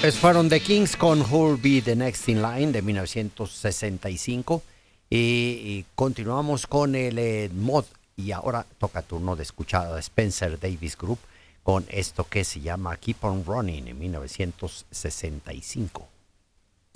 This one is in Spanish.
Fueron The Kings con Who'll Be the Next in Line de 1965. Y continuamos con el mod. Y ahora toca turno de escuchar a Spencer Davis Group con esto que se llama Keep on Running en 1965.